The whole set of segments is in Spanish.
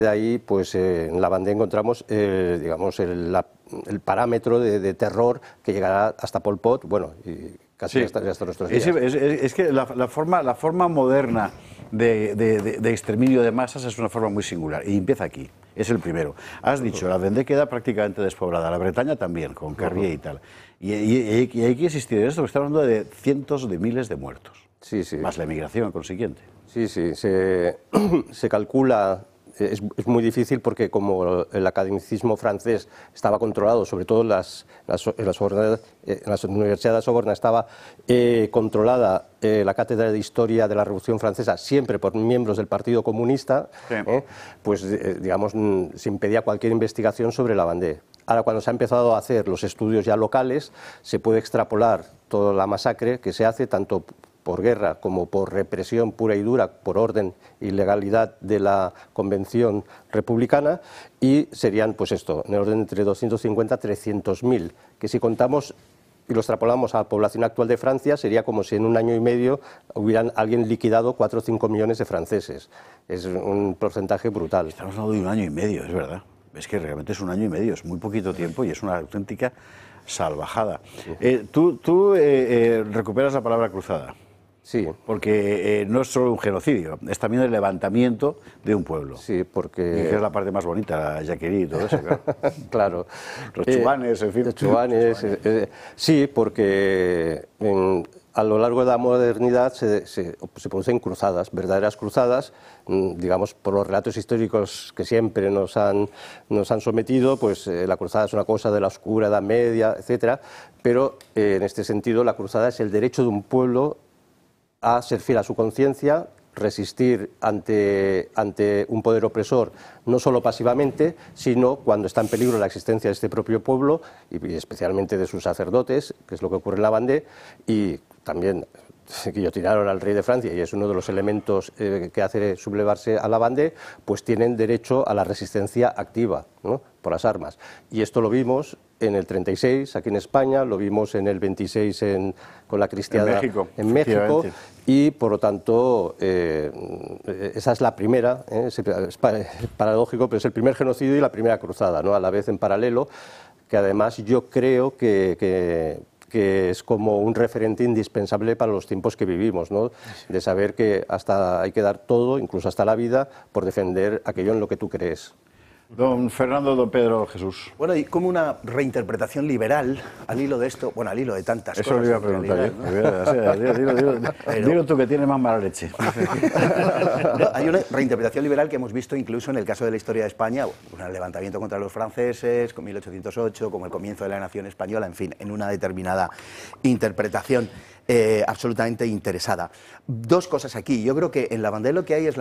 De ahí, pues en la Vendée encontramos, digamos, el parámetro de terror que llegará hasta Pol Pot, bueno, y casi hasta nuestros días. Es que la forma moderna de exterminio de masas es una forma muy singular, y empieza aquí, es el primero. Has dicho, la Vendée queda prácticamente despoblada, la Bretaña también, con Carrier y tal. Y hay que insistir en esto, porque estamos hablando de cientos de miles de muertos, más la emigración consiguiente. Sí, se calcula. Es muy difícil porque como el academicismo francés estaba controlado, sobre todo en las universidades de Sorbona estaba controlada la cátedra de Historia de la Revolución Francesa siempre por miembros del Partido Comunista, pues digamos se impedía cualquier investigación sobre la Vendée. Ahora, cuando se ha empezado a hacer los estudios ya locales, se puede extrapolar toda la masacre que se hace tanto por guerra como por represión pura y dura, por orden y legalidad de la Convención Republicana, y serían, pues esto, en orden entre 250 y 300.000, que si contamos y lo extrapolamos a la población actual de Francia, sería como si en un año y medio hubieran alguien liquidado 4 o 5 millones de franceses. Es un porcentaje brutal. Estamos hablando de un año y medio, es verdad. Es que realmente es un año y medio, es muy poquito tiempo y es una auténtica salvajada. Tú recuperas la palabra cruzada. Sí. Porque no es solo un genocidio, es también el levantamiento de un pueblo. Sí, porque... Y que es la parte más bonita, la Jacquerie y todo eso, claro. Claro. Los chubanes, en fin. Los chubanes, sí, porque a lo largo de la modernidad se producen cruzadas, verdaderas cruzadas, digamos, por los relatos históricos que siempre nos han sometido, pues la cruzada es una cosa de la oscura Edad Media, etcétera, pero en este sentido la cruzada es el derecho de un pueblo a ser fiel a su conciencia, resistir ante un poder opresor, no solo pasivamente, sino cuando está en peligro la existencia de este propio pueblo, y especialmente de sus sacerdotes, que es lo que ocurre en la Vendée, y también guillotinaron al rey de Francia, y es uno de los elementos que hace sublevarse a la Vendée, pues tienen derecho a la resistencia activa, ¿no?, por las armas. Y esto lo vimos en el 36, aquí en España, lo vimos en el 26 con la cristiada en México, y por lo tanto esa es la primera, es paradójico, pero es el primer genocidio y la primera cruzada, ¿no?, a la vez en paralelo, que además yo creo que es como un referente indispensable para los tiempos que vivimos, ¿no?, de saber que hasta hay que dar todo, incluso hasta la vida, por defender aquello en lo que tú crees. Don Fernando, don Pedro Jesús. Bueno, y como una reinterpretación liberal al hilo de esto, bueno, al hilo de tantas cosas. Eso lo iba a preguntar yo. Dilo tú que tienes más mala leche. No, hay una reinterpretación liberal que hemos visto incluso en el caso de la historia de España, un levantamiento contra los franceses, con 1808, como el comienzo de la nación española, en fin, en una determinada interpretación absolutamente interesada. Dos cosas aquí. Yo creo que en la Vendée lo que hay es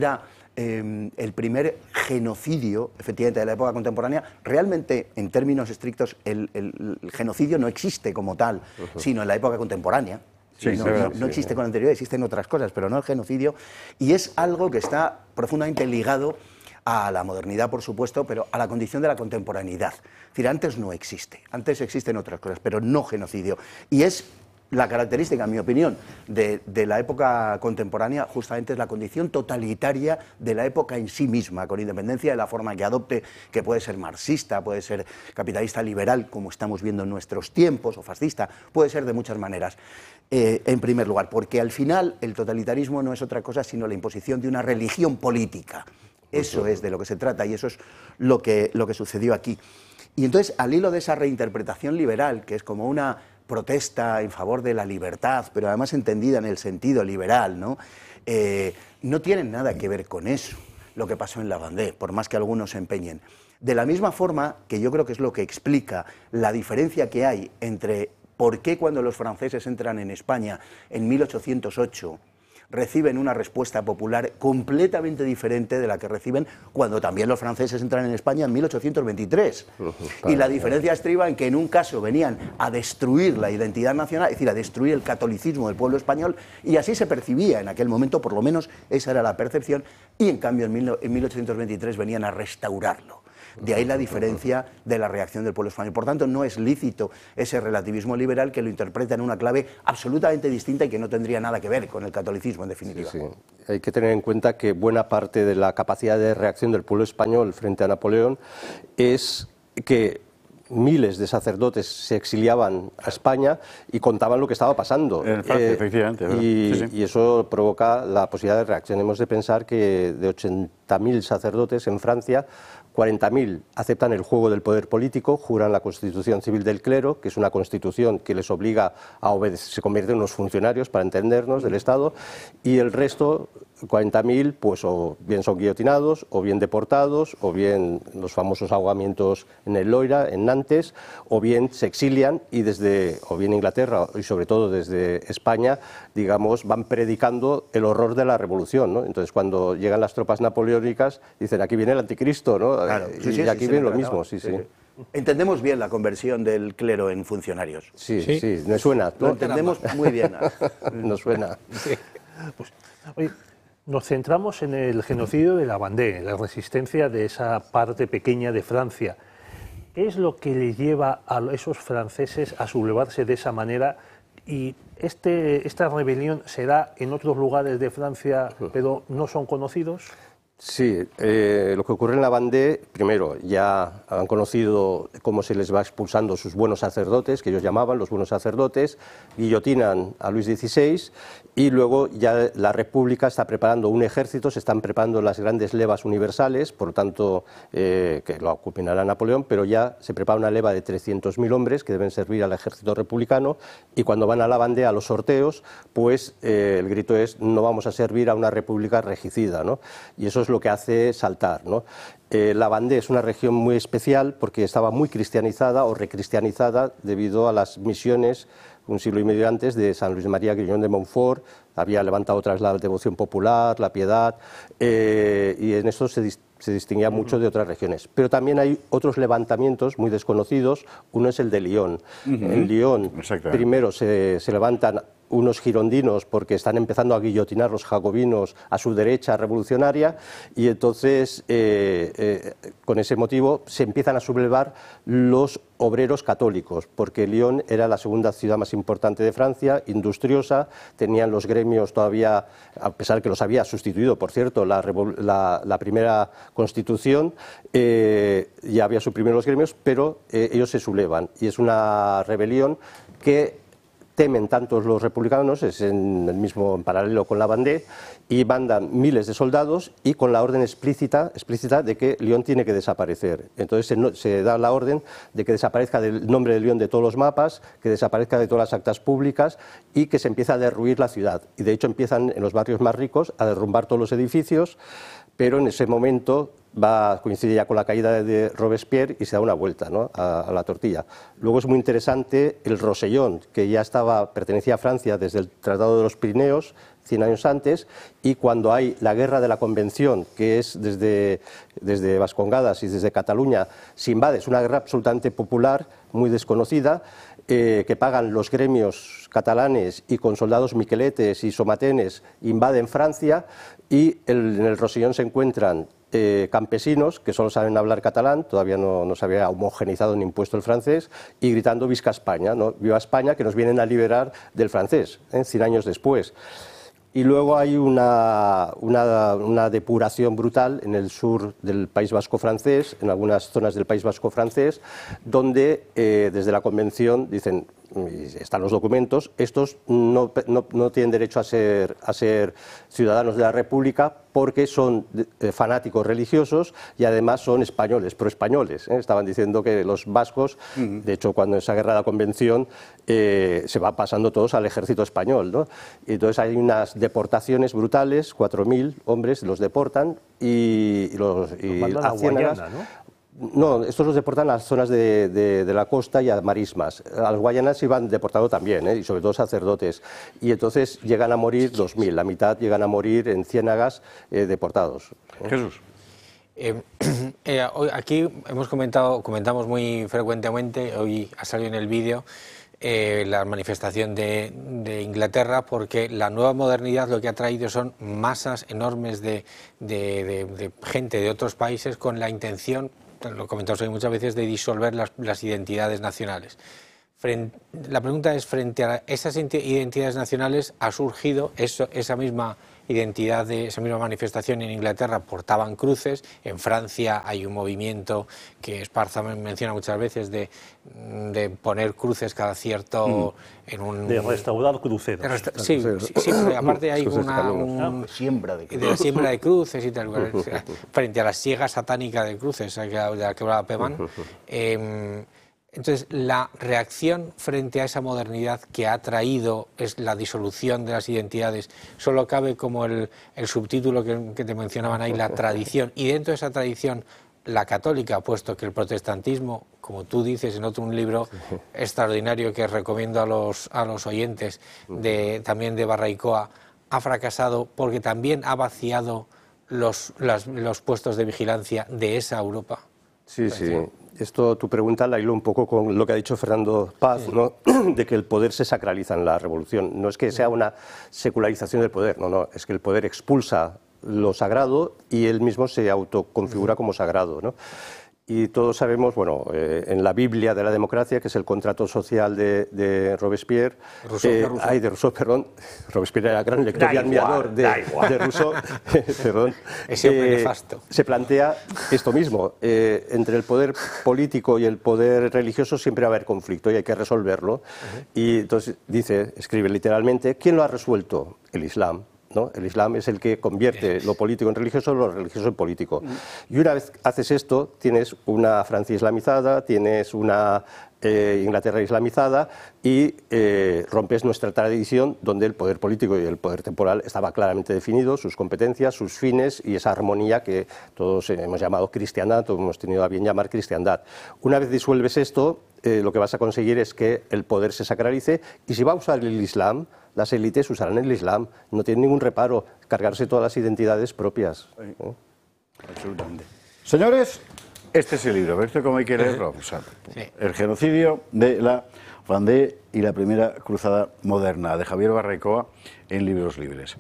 el primer genocidio, efectivamente, de la época contemporánea. Realmente, en términos estrictos, el genocidio no existe como tal, sino en la época contemporánea. Sí, no existe con anterioridad, existen otras cosas, pero no el genocidio. Y es algo que está profundamente ligado a la modernidad, por supuesto, pero a la condición de la contemporaneidad. Es decir, antes no existe, antes existen otras cosas, pero no genocidio. Y es la característica, en mi opinión, de la época contemporánea, justamente es la condición totalitaria de la época en sí misma, con independencia de la forma que adopte, que puede ser marxista, puede ser capitalista liberal, como estamos viendo en nuestros tiempos, o fascista, puede ser de muchas maneras. En primer lugar, porque al final el totalitarismo no es otra cosa sino la imposición de una religión política. Eso es de lo que se trata y eso es lo que sucedió aquí. Y entonces, al hilo de esa reinterpretación liberal, que es como una protesta en favor de la libertad, pero además entendida en el sentido liberal, ¿no? No tienen nada que ver con eso, lo que pasó en la Vendée, por más que algunos se empeñen. De la misma forma que yo creo que es lo que explica la diferencia que hay entre por qué cuando los franceses entran en España en 1808 reciben una respuesta popular completamente diferente de la que reciben cuando también los franceses entran en España en 1823. Y la diferencia estriba en que en un caso venían a destruir la identidad nacional, es decir, a destruir el catolicismo del pueblo español, y así se percibía en aquel momento, por lo menos esa era la percepción, y en cambio en 1823 venían a restaurarlo. De ahí la diferencia de la reacción del pueblo español. Por tanto, no es lícito ese relativismo liberal que lo interpreta en una clave absolutamente distinta y que no tendría nada que ver con el catolicismo, en definitiva. Sí, sí. Hay que tener en cuenta que buena parte de la capacidad de reacción del pueblo español frente a Napoleón es que miles de sacerdotes se exiliaban a España y contaban lo que estaba pasando. En Francia, efectivamente. Y eso provoca la posibilidad de reacción. Hemos de pensar que de 80.000 sacerdotes en Francia, 40.000 aceptan el juego del poder político, juran la Constitución Civil del Clero, que es una constitución que les obliga a obedecer, se convierten en unos funcionarios, para entendernos, del Estado, y el resto, 40.000, pues o bien son guillotinados, o bien deportados, o bien los famosos ahogamientos en el Loira, en Nantes, o bien se exilian y desde, o bien Inglaterra y sobre todo desde España, digamos, van predicando el horror de la revolución, ¿no? Entonces, cuando llegan las tropas napoleónicas, dicen, aquí viene el anticristo, ¿no? Claro, y aquí viene lo mismo, sí. Entendemos bien la conversión del clero en funcionarios. Sí, me suena. Lo entendemos muy bien. Nos suena. Sí. Pues, oye, nos centramos en el genocidio de la Vendée, la resistencia de esa parte pequeña de Francia. ¿Qué es lo que les lleva a esos franceses a sublevarse de esa manera? Y esta rebelión se da en otros lugares de Francia, pero no son conocidos. Sí, lo que ocurre en la Vendée, primero, ya han conocido cómo se les va expulsando sus buenos sacerdotes, que ellos llamaban los buenos sacerdotes, guillotinan a Luis XVI y luego ya la República está preparando un ejército, se están preparando las grandes levas universales, por lo tanto, que lo culminará Napoleón, pero ya se prepara una leva de 300.000 hombres que deben servir al ejército republicano y cuando van a la Vendée a los sorteos, pues el grito es no vamos a servir a una república regicida, ¿no? Y eso es lo que hace saltar, ¿no? La Vendée es una región muy especial porque estaba muy cristianizada o recristianizada debido a las misiones un siglo y medio antes de San Luis María Grignon de Montfort, había levantado tras la devoción popular, la piedad, y en eso se distinguía mucho de otras regiones. Pero también hay otros levantamientos muy desconocidos, uno es el de Lyon. En Lyon primero se levantan unos girondinos porque están empezando a guillotinar los jacobinos a su derecha revolucionaria y entonces con ese motivo se empiezan a sublevar los obreros católicos porque Lyon era la segunda ciudad más importante de Francia, industriosa, tenían los gremios todavía, a pesar que los había sustituido, por cierto, la primera constitución, ya había suprimido los gremios, pero ellos se sublevan y es una rebelión que temen tantos los republicanos, es en paralelo con la Vendée, y mandan miles de soldados y con la orden explícita de que Lyon tiene que desaparecer. Entonces se da la orden de que desaparezca el nombre de Lyon de todos los mapas, que desaparezca de todas las actas públicas y que se empieza a derruir la ciudad. Y de hecho empiezan en los barrios más ricos a derrumbar todos los edificios, pero en ese momento coincide ya con la caída de Robespierre y se da una vuelta, ¿no?, a la tortilla. Luego es muy interesante el Rosellón, que ya pertenecía a Francia desde el Tratado de los Pirineos, 100 años antes, y cuando hay la guerra de la Convención, que es desde Vascongadas y desde Cataluña, se invade, es una guerra absolutamente popular, muy desconocida, que pagan los gremios catalanes y con soldados miqueletes y somatenes invaden Francia y en el Rosellón se encuentran campesinos que solo saben hablar catalán, todavía no se había homogeneizado ni impuesto el francés, y gritando Visca España, ¿no? Viva España, que nos vienen a liberar del francés, 100 años después. Y luego hay una depuración brutal en el sur del País Vasco francés, en algunas zonas del País Vasco francés, donde desde la Convención dicen, están los documentos, estos no tienen derecho a ser ciudadanos de la República porque son fanáticos religiosos y además son españoles, proespañoles. Estaban diciendo que los vascos, de hecho cuando en esa guerra de la Convención se van pasando todos al ejército español, ¿no? Y entonces hay unas deportaciones brutales, 4.000 hombres los deportan y los mandan a Guayana, ¿no? No, estos los deportan a las zonas de la costa y a marismas. A los guayanas iban deportando también, y sobre todo sacerdotes. Y entonces llegan a morir 2.000, la mitad llegan a morir en ciénagas deportados. Jesús. Hoy aquí comentamos muy frecuentemente, hoy ha salido en el vídeo, la manifestación de Inglaterra, porque la nueva modernidad lo que ha traído son masas enormes de gente de otros países con la intención lo comentamos hoy muchas veces, de disolver las identidades nacionales. La pregunta es, frente a esas identidades nacionales, ¿ha surgido esa misma identidad, esa misma manifestación? En Inglaterra portaban cruces, en Francia hay un movimiento que Esparza menciona muchas veces de poner cruces cada cierto... de restaurar cruceros. Sí, pero aparte hay siembra de cruces. De siembra de cruces y tal, frente a la siega satánica de cruces de la que hablaba Peman. Entonces, la reacción frente a esa modernidad que ha traído es la disolución de las identidades, solo cabe como el subtítulo que te mencionaban ahí, la tradición. Y dentro de esa tradición, la católica, puesto que el protestantismo, como tú dices en un libro extraordinario que recomiendo a los oyentes, también de Barraicoa, ha fracasado porque también ha vaciado los puestos de vigilancia de esa Europa. Sí, sí. Esto, tu pregunta la hilo un poco con lo que ha dicho Fernando Paz, ¿no? De que el poder se sacraliza en la revolución. No es que sea una secularización del poder, no, es que el poder expulsa lo sagrado y él mismo se autoconfigura como sagrado, ¿no? Y todos sabemos, bueno, en la Biblia de la democracia, que es el contrato social de Robespierre, de Rousseau, perdón, Robespierre era gran lector y admirador de Rousseau, perdón, ese hombre nefasto. Se plantea esto mismo, entre el poder político y el poder religioso siempre va a haber conflicto y hay que resolverlo. Y entonces escribe literalmente, ¿quién lo ha resuelto? El Islam. ¿No? El Islam es el que convierte lo político en religioso, lo religioso en político. Y una vez haces esto, tienes una Francia islamizada, tienes una Inglaterra islamizada y rompes nuestra tradición donde el poder político y el poder temporal estaba claramente definido, sus competencias, sus fines y esa armonía que todos hemos llamado cristiandad, o hemos tenido a bien llamar cristiandad. Una vez disuelves esto, lo que vas a conseguir es que el poder se sacralice y si va a usar el Islam, las élites usarán el Islam, no tienen ningún reparo, cargarse todas las identidades propias. Absolutamente. Señores, este es el libro, ¿ves cómo hay que leerlo? O sea, el genocidio de la Vendée y la primera cruzada moderna, de Javier Barraicoa, en Libros Libres.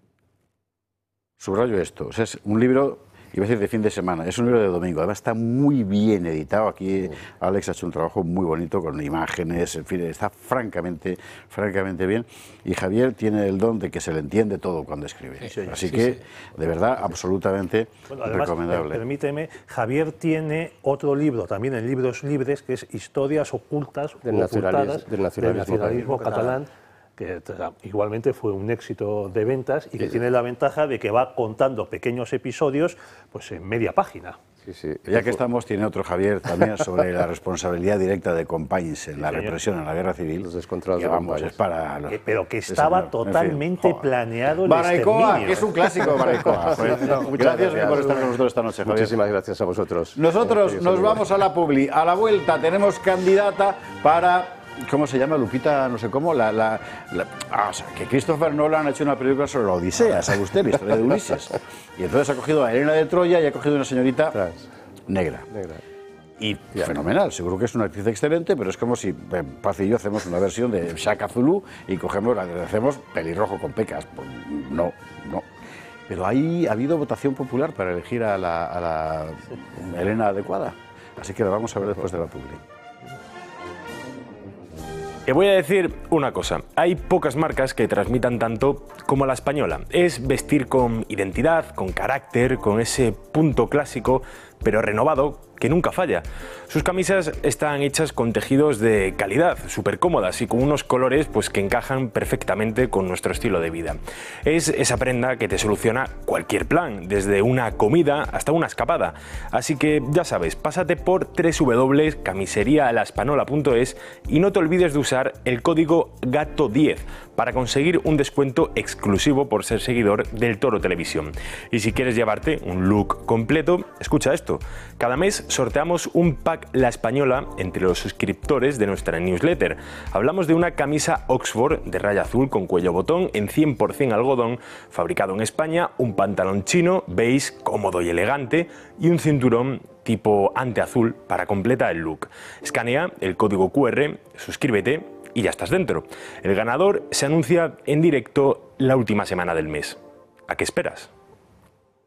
Subrayo esto, o sea, es un libro, iba a decir de fin de semana, es un libro de domingo, además está muy bien editado, aquí Alex ha hecho un trabajo muy bonito con imágenes, en fin, está francamente bien, y Javier tiene el don de que se le entiende todo cuando escribe, así que de verdad absolutamente recomendable. Permíteme, Javier tiene otro libro, también en Libros Libres, que es Historias ocultas del nacionalismo catalán, que igualmente fue un éxito de ventas y que tiene la ventaja de que va contando pequeños episodios pues en media página. Ya que estamos, tiene otro Javier también sobre la responsabilidad directa de Companys en la represión en la guerra civil. Los descontrolados que vamos, es para los, pero que estaba totalmente planeado el Barraicoa, que es un clásico de Barraicoa. Gracias por estar con nosotros esta noche, Javier. Muchísimas gracias a vosotros. Nosotros nos vamos a la publi. A la vuelta tenemos candidata para... ¿Cómo se llama? Lupita, no sé cómo, o sea, que Christopher Nolan ha hecho una película sobre la Odisea, ¿sabe usted? La historia de Ulises. Y entonces ha cogido a Helena de Troya y ha cogido una señorita negra. Y fenomenal, seguro que es una actriz excelente, pero es como si Paz y yo hacemos una versión de Shaka Zulu y hacemos pelirrojo con pecas. Pues no. Pero ha habido votación popular para elegir a la Helena adecuada. Así que lo vamos a ver después de la publi. Te voy a decir una cosa, hay pocas marcas que transmitan tanto como la española. Es vestir con identidad, con carácter, con ese punto clásico, pero renovado, que nunca falla. Sus camisas están hechas con tejidos de calidad, súper cómodas y con unos colores pues, que encajan perfectamente con nuestro estilo de vida. Es esa prenda que te soluciona cualquier plan, desde una comida hasta una escapada. Así que ya sabes, pásate por www.camiserialaspanola.es y no te olvides de usar el código GATO10 para conseguir un descuento exclusivo por ser seguidor del Toro Televisión. Y si quieres llevarte un look completo, escucha esto. Cada mes sorteamos un pack La Española entre los suscriptores de nuestra newsletter. Hablamos de una camisa Oxford de raya azul con cuello botón en 100% algodón, fabricado en España, un pantalón chino, beige, cómodo y elegante y un cinturón tipo ante azul para completar el look. Escanea el código QR, suscríbete y ya estás dentro. El ganador se anuncia en directo la última semana del mes. ¿A qué esperas?